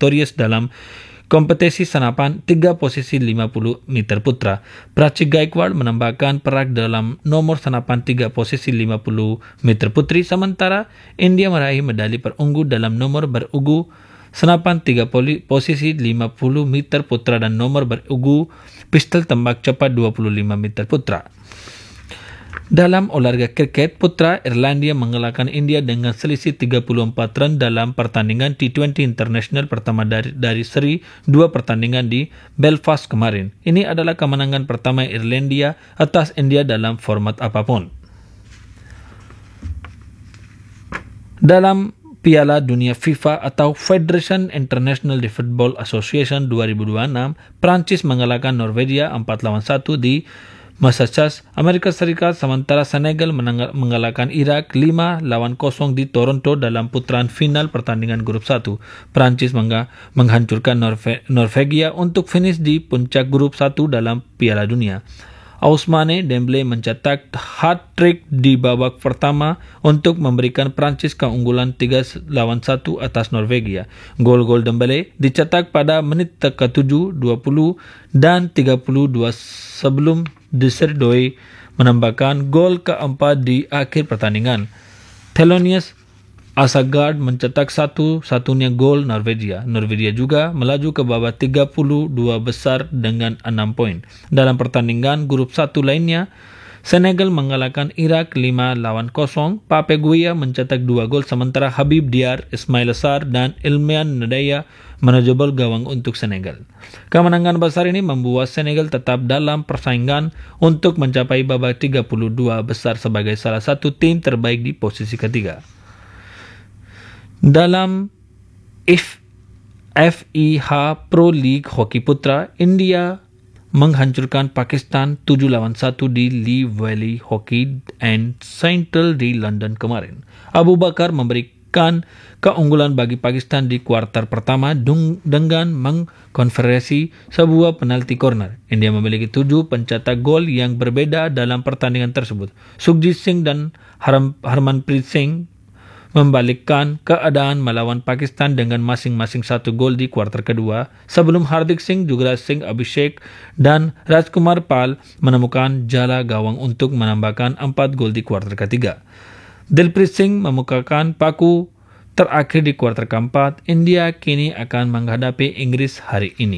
victorious dalam kompetisi senapan 3 posisi 50 meter putra. Prachi Gaikwad menambahkan perak dalam nomor senapan 3 posisi 50 meter putri, sementara India meraih medali perunggu dalam nomor berugu senapan 3 posisi 50 meter putra dan nomor berugu pistol tembak cepat 25 meter putra. Dalam olahraga kriket putra, Irlandia mengalahkan India dengan selisih 34 run dalam pertandingan T20 International pertama dari seri 2 pertandingan di Belfast kemarin. Ini adalah kemenangan pertama Irlandia atas India dalam format apapun. Dalam Piala Dunia FIFA atau Federation International de Football Association 2026, Prancis mengalahkan Norwegia 4-1 di Massachusetts, Amerika Serikat, sementara Senegal mengalahkan Irak 5-0 di Toronto dalam putaran final pertandingan grup 1. Prancis menghancurkan Norwegia untuk finish di puncak grup 1 dalam Piala Dunia. Ousmane Dembélé mencetak hat-trick di babak pertama untuk memberikan Prancis keunggulan 3-1 atas Norwegia. Gol-gol Dembélé dicetak pada menit ke-7, 20 dan 32 sebelum Desirdoy menambahkan gol keempat di akhir pertandingan. Thelonious Asagard mencetak satu-satunya gol Norwegia. Norwegia juga melaju ke babak 32 besar dengan 6 poin. Dalam pertandingan grup 1 lainnya, Senegal mengalahkan Irak 5-0. Pape Gueye mencetak 2 gol, sementara Habib Diar, Ismail Sarr, dan Ilmian Nadaya menjebol gawang untuk Senegal. Kemenangan besar ini membuat Senegal tetap dalam persaingan untuk mencapai babak 32 besar sebagai salah satu tim terbaik di posisi ketiga. Dalam FIH Pro League Hoki Putra, India menghancurkan Pakistan 7-1 di Lee Valley Hockey and Central di London kemarin. Abu Bakar memberikan keunggulan bagi Pakistan di kuarter pertama dengan mengkonversi sebuah penalti corner. India memiliki 7 pencetak gol yang berbeda dalam pertandingan tersebut. Sukhjit Singh dan Harmanpreet Singh membalikkan keadaan melawan Pakistan dengan masing-masing 1 gol di kuarter kedua, sebelum Hardik Singh, Yuvraj Singh, Abhishek, dan Rajkumar Pal menemukan jala gawang untuk menambahkan 4 gol di kuarter ketiga. Dilpreet Singh memukakan paku terakhir di kuarter keempat. India kini akan menghadapi Inggris hari ini.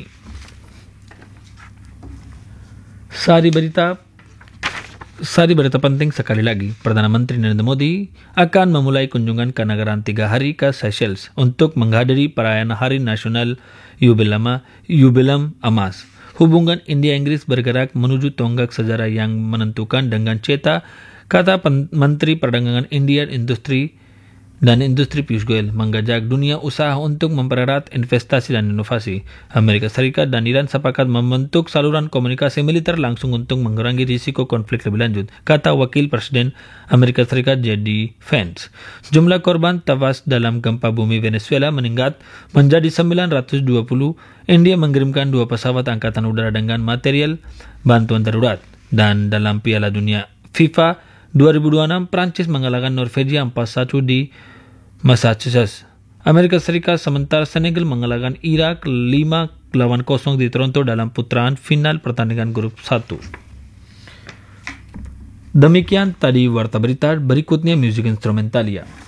Sari berita penting sekali lagi, Perdana Menteri Narendra Modi akan memulai kunjungan ke negaraan 3 hari ke Seychelles untuk menghadiri perayaan Hari Nasional Jubileum Emas. Hubungan India-Inggris bergerak menuju tonggak sejarah yang menentukan dengan CETA, kata Menteri Perdagangan India Industri Piyush Goyal, mengajak dunia usaha untuk mempererat investasi dan inovasi. Amerika Serikat dan Iran sepakat membentuk saluran komunikasi militer langsung untuk mengurangi risiko konflik lebih lanjut, kata Wakil Presiden Amerika Serikat J.D. Vance. Jumlah korban tewas dalam gempa bumi Venezuela meningkat menjadi 920. India mengirimkan 2 pesawat angkatan udara dengan material bantuan darurat. Dan dalam Piala Dunia FIFA 2026, Prancis mengalahkan Norwegia 4-1 di Massachusetts, Amerika Serikat, sementara Senegal mengalahkan Irak 5-0 di Toronto dalam putaran final pertandingan grup 1. Demikian tadi warta berita, berikutnya musik instrumentalia.